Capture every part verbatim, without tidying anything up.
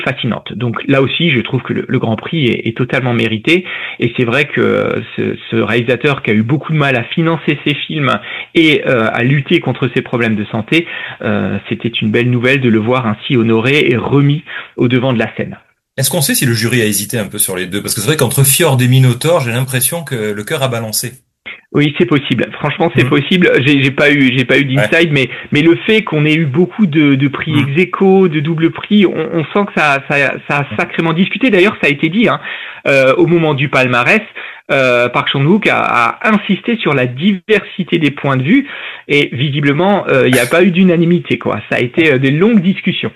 fascinante. Donc là aussi, je trouve que le, le Grand Prix est, est totalement mérité. Et c'est vrai que ce, ce réalisateur qui a eu beaucoup de mal à financer ses films et euh, à lutter contre ses problèmes de santé, euh, c'était une belle nouvelle de le voir ainsi honoré et remis au devant de la scène. Est-ce qu'on sait si le jury a hésité un peu sur les deux? Parce que c'est vrai qu'entre Fjord et Minotaur, j'ai l'impression que le cœur a balancé. Oui, c'est possible. Franchement, c'est Mmh. possible. J'ai, j'ai pas eu, j'ai pas eu Ouais. d'inside, mais mais le fait qu'on ait eu beaucoup de, de prix Mmh. ex aequo, de double prix, on, on sent que ça, ça, ça a sacrément discuté. D'ailleurs, ça a été dit hein, euh, au moment du palmarès. Euh, Park Chan-wook a, a insisté sur la diversité des points de vue et visiblement, il euh, n'y a pas eu d'unanimité. Quoi. Ça a été euh, des longues discussions.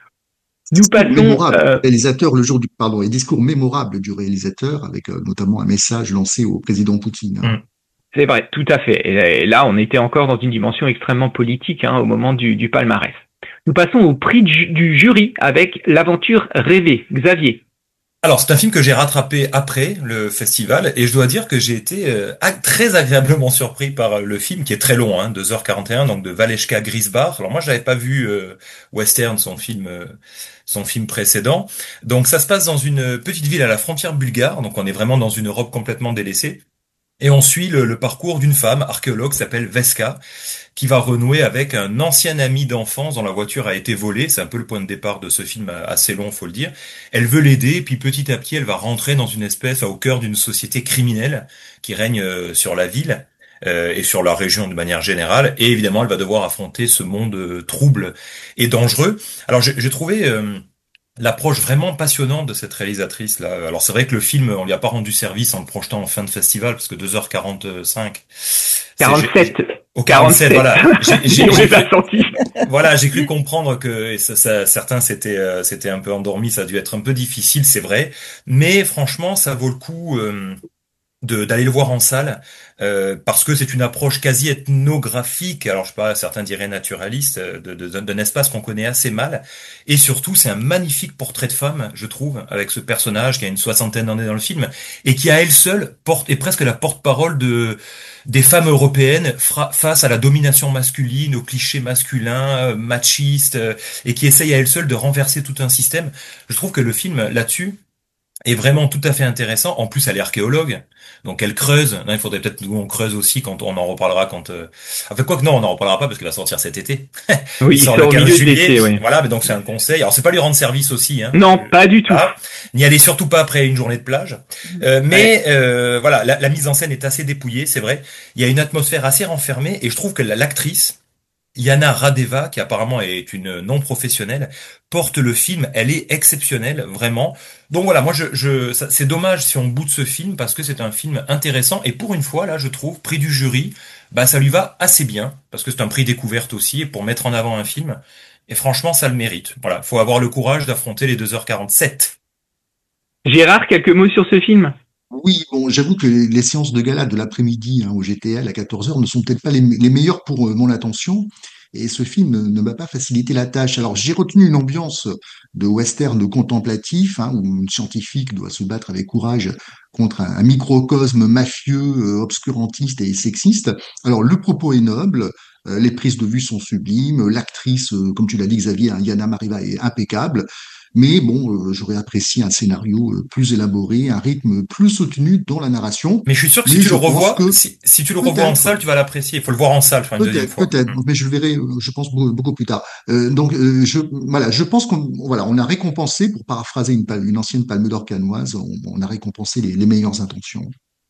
Nous passons. Mémorable, Euh, réalisateur le jour du pardon, et discours mémorable du réalisateur avec euh, notamment un message lancé au président Poutine. Hein. Mmh. C'est vrai, tout à fait. Et là, on était encore dans une dimension extrêmement politique hein, au moment du, du palmarès. Nous passons au prix du, du jury avec l'aventure rêvée. Xavier. Alors, c'est un film que j'ai rattrapé après le festival et je dois dire que j'ai été euh, ag- très agréablement surpris par euh, le film qui est très long, hein, deux heures quarante et un, donc de Valeshka Grisbar. Alors moi, je n'avais pas vu euh, Western, son film, euh, son film précédent. Donc ça se passe dans une petite ville à la frontière bulgare, donc on est vraiment dans une Europe complètement délaissée. Et on suit le, le parcours d'une femme archéologue qui s'appelle Veska, qui va renouer avec un ancien ami d'enfance dont la voiture a été volée. C'est un peu le point de départ de ce film assez long, faut le dire. Elle veut l'aider, puis petit à petit, elle va rentrer dans une espèce, au cœur d'une société criminelle qui règne euh, sur la ville euh, et sur la région de manière générale. Et évidemment, elle va devoir affronter ce monde euh, trouble et dangereux. Alors, j'ai j'ai trouvé... euh, l'approche vraiment passionnante de cette réalisatrice là. Alors c'est vrai que le film, on lui a pas rendu service en le projetant en fin de festival parce que deux heures quarante-cinq. quarante-sept. Au quarante-sept, voilà. J'ai, j'ai, on j'ai les a cru, sentis. voilà, j'ai cru comprendre que et ça, ça, certains s'étaient, euh, s'étaient un peu endormis, ça a dû être un peu difficile, c'est vrai. Mais franchement, ça vaut le coup. Euh, de d'aller le voir en salle euh, parce que c'est une approche quasi ethnographique, alors je sais pas, certains diraient naturaliste, euh, de, de, d'un espace qu'on connaît assez mal, et surtout c'est un magnifique portrait de femme, je trouve, avec ce personnage qui a une soixantaine d'années dans le film et qui à elle seule porte est presque la porte-parole de des femmes européennes fra- face à la domination masculine, aux clichés masculins, euh, machistes, euh, et qui essaye à elle seule de renverser tout un système. Je trouve que le film là-dessus est vraiment tout à fait intéressant. En plus, elle est archéologue, donc elle creuse. Non, il faudrait peut-être que nous on creuse aussi quand on en reparlera. Quand, euh... enfin quoi que non, on en reparlera pas parce qu'il va sortir cet été. Oui, Il il sort le sort au quinze milieu de juillet. l'été, oui. Voilà, mais donc c'est un conseil. Alors c'est pas lui rendre service aussi, hein. Non, Euh, pas du tout. ah, n'y allez surtout pas après une journée de plage. Euh, mais Ouais. euh, voilà, la, la mise en scène est assez dépouillée, c'est vrai. Il y a une atmosphère assez renfermée et je trouve que la- l'actrice Yana Radeva, qui apparemment est une non-professionnelle, porte le film. Elle est exceptionnelle, vraiment. Donc voilà, moi, je, je, ça- c'est dommage si on boude ce film parce que c'est un film intéressant. Et pour une fois, là, je trouve, prix du jury, bah, ça lui va assez bien parce que c'est un prix découverte aussi pour mettre en avant un film. Et franchement, ça le mérite. Voilà, faut avoir le courage d'affronter les deux heures quarante-sept. Gérard, quelques mots sur ce film? Oui, bon, j'avoue que les, les séances de gala de l'après-midi hein, au G T L à quatorze heures ne sont peut-être pas les, les meilleures pour euh, mon attention. Et ce film ne, ne m'a pas facilité la tâche. Alors, j'ai retenu une ambiance de western contemplatif, hein, où une scientifique doit se battre avec courage contre un, un microcosme mafieux, euh, obscurantiste et sexiste. Alors, le propos est noble, euh, les prises de vue sont sublimes, l'actrice, euh, comme tu l'as dit Xavier, hein, Yana Mariva est impeccable. Mais bon, euh, j'aurais apprécié un scénario euh, plus élaboré, un rythme plus soutenu dans la narration. Mais je suis sûr que si Mais tu le je pense revois, que si, si tu le revois en peut-être, salle, tu vas l'apprécier. Il faut le voir en salle, enfin, une deuxième peut-être, fois. peut-être, Hmm. mais je le verrai, euh, je pense beaucoup, beaucoup plus tard. Euh, donc, euh, je, voilà, je pense qu'on, voilà, on a récompensé, pour paraphraser une, palme- une ancienne Palme d'Or cannoise, on, on a récompensé les, les meilleures intentions.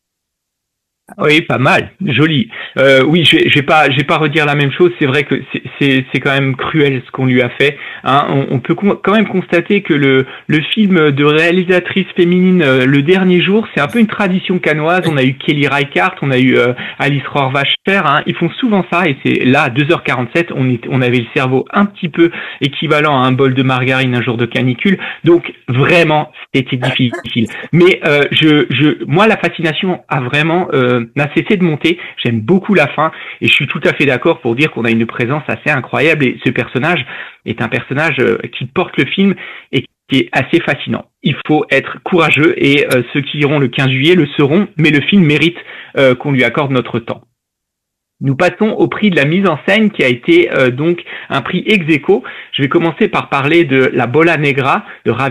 Oui, pas mal, joli. Euh, oui, je vais, je vais pas, je vais pas redire la même chose. C'est vrai que c'est, c'est, c'est quand même cruel ce qu'on lui a fait. Hein. On, on peut con- quand même constater que le, le film de réalisatrice féminine, euh, Le Dernier Jour, c'est un peu une tradition cannoise. On a eu Kelly Reichardt, on a eu euh, Alice Rohrwacher. Hein. Ils font souvent ça, et c'est là à deux heures quarante-sept, on, est, on avait le cerveau un petit peu équivalent à un bol de margarine un jour de canicule. Donc vraiment, c'était difficile. Mais euh, je, je, moi, la fascination a vraiment euh, n'a cessé de monter. J'aime beaucoup la fin et je suis tout à fait d'accord pour dire qu'on a une présence assez incroyable et ce personnage est un personnage euh, qui porte le film et qui est assez fascinant. Il faut être courageux et euh, ceux qui iront le quinze juillet le seront, mais le film mérite euh, qu'on lui accorde notre temps. Nous passons au prix de la mise en scène qui a été euh, donc un prix ex aequo. Je vais commencer par parler de La Bola Negra de Javier